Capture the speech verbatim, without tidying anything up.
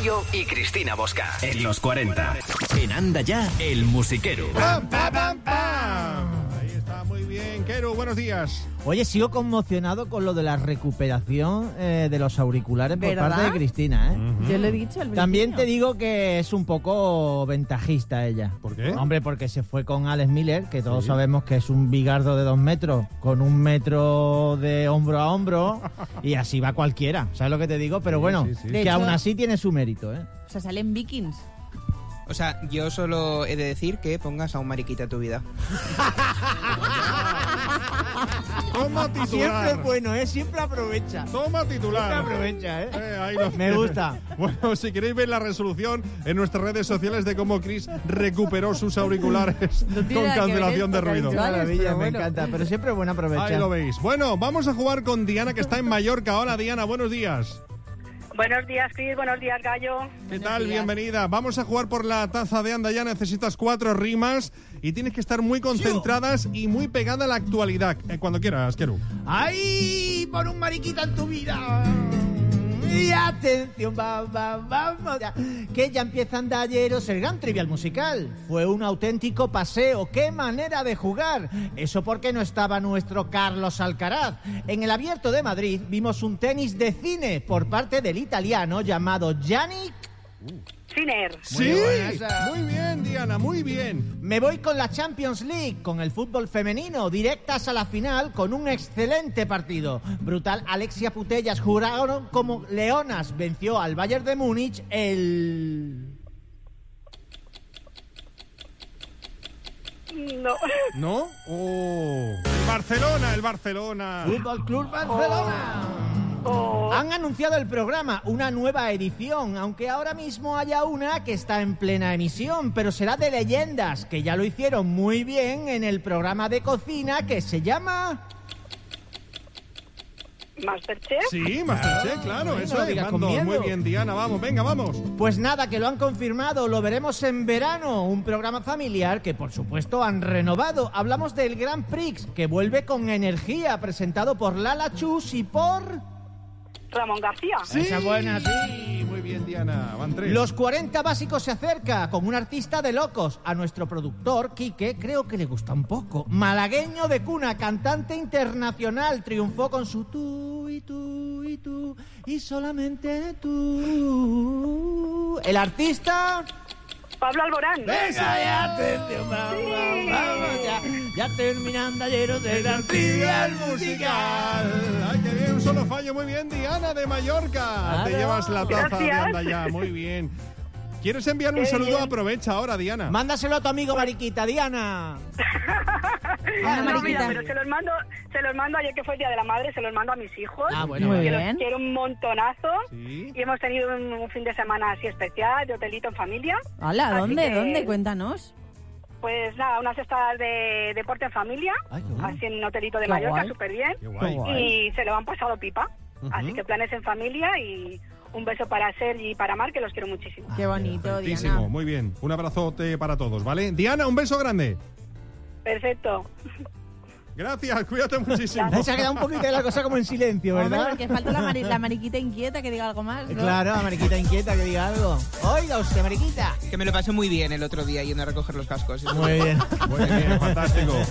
Gallo y Cristina Bosca. En los cuarenta. En Anda Ya, el musiquero. ¡Pam, pam, pam, pam! Ahí está, muy bien. Keru, buenos días. Oye, sigo conmocionado con lo de la recuperación eh, de los auriculares por ¿verdad? parte de Cristina, ¿eh? Uh-huh. Yo le he dicho al También te digo que es un poco ventajista ella. ¿Por qué? Hombre, porque se fue con Alex Miller, que todos Sí. sabemos que es un bigardo de dos metros, con un metro de hombro a hombro, y así va cualquiera, ¿sabes lo que te digo? Pero Sí, bueno, sí, sí. que De hecho- aún así tiene su mérito, ¿eh? O sea, salen Vikings. O sea, yo solo he de decir que pongas a un mariquita a tu vida. Toma titular. Siempre es bueno, ¿eh? Siempre aprovecha. Toma titular. Siempre aprovecha, ¿eh? Eh, ahí lo Me tienes. gusta. Bueno, si queréis ver la resolución en nuestras redes sociales de cómo Chris recuperó sus auriculares No tiene con nada que cancelación ver de con ruido. Vale, Maravilla, pero me bueno. encanta. Pero siempre es bueno aprovechar. Ahí lo veis. Bueno, vamos a jugar con Diana, que está en Mallorca. Hola, Diana, buenos días. Buenos días, Cris. Buenos días, Gallo. ¿Qué tal? Bienvenida. Vamos a jugar por la taza de Anda Ya. Necesitas cuatro rimas y tienes que estar muy concentradas y muy pegada a la actualidad. Eh, cuando quieras, Keru. ¡Ay! Pon un mariquita en tu vida. Y atención, va, va, vamos ya. Que ya empieza Andalleros, el gran trivial musical. Fue un auténtico paseo. ¡Qué manera de jugar! Eso porque no estaba nuestro Carlos Alcaraz. En el Abierto de Madrid vimos un tenis de cine por parte del italiano llamado Yannick. Sinner. Sí, buena esa. muy bien, Diana, muy bien. Me voy con la Champions League, con el fútbol femenino, directas a la final con un excelente partido. Brutal, Alexia Putellas jugaron como leonas, venció al Bayern de Múnich el... No. ¿No? Oh. El Barcelona, el Barcelona. Fútbol Club Barcelona. Oh. Han anunciado el programa, una nueva edición, aunque ahora mismo haya una que está en plena emisión, pero será de leyendas, que ya lo hicieron muy bien en el programa de cocina que se llama... Masterchef. Sí, Masterchef, claro, no eso lo es. digas con Mando. miedo. Muy bien, Diana, vamos, venga, vamos. Pues nada, que lo han confirmado, lo veremos en verano, un programa familiar que por supuesto han renovado. Hablamos del Grand Prix, que vuelve con energía, presentado por Lala Chus y por... Ramón García. Sí, Esa buena, sí. Muy bien, Diana, van tres. Los cuarenta básicos se acerca con un artista de locos. A nuestro productor, Quique, creo que le gusta un poco. Malagueño de cuna, cantante internacional, triunfó con su tú y tú y tú y solamente tú. El artista... Pablo Alborán. Venga ya, atención, vamos, vamos, vamos, ya, ya terminando ayer del gran trivial musical. Ay, qué bien, un solo fallo. Muy bien, Diana de Mallorca. Claro. Te llevas la taza Gracias. de Anda Ya, muy bien. ¿Quieres enviar un Qué saludo? bien. Aprovecha ahora, Diana. Mándaselo a tu amigo Mariquita, Diana. Una No, mariquita. mira, pero se los mando, se los mando ayer que fue el Día de la Madre, se los mando a mis hijos. Ah, bueno, Muy que bueno. bien. los quiero un montonazo. Sí. Y hemos tenido un, un fin de semana así especial, de hotelito en familia. Hola, Así ¿dónde? que- ¿Dónde? Cuéntanos. Pues nada, unas estadas de deporte en familia, Ay, qué bueno. así en un hotelito de Qué Mallorca, guay. súper bien. Qué guay. Qué guay. Y se lo han pasado pipa. Ujú. Así que planes en familia y un beso para Sergi y para Mar, que los quiero muchísimo. Qué bonito, Perfectísimo, Diana. muy bien. Un abrazote para todos, ¿vale? Diana, un beso grande. Perfecto. Gracias, cuídate muchísimo. Se ha quedado un poquito de la cosa como en silencio, Hombre, ¿verdad? porque falta la, mari- la mariquita inquieta que diga algo más, ¿no? Claro, la Mariquita inquieta que diga algo. Oiga usted, Mariquita. Que me lo pasé muy bien el otro día yendo a recoger los cascos. Muy bien. Muy bien, fantástico.